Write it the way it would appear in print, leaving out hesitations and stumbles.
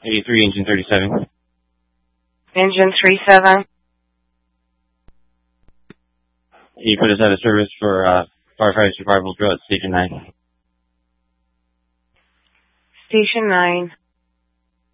83, engine 37. Engine 37. You put us out of service for firefighter survival drill at Station 9. Station 9.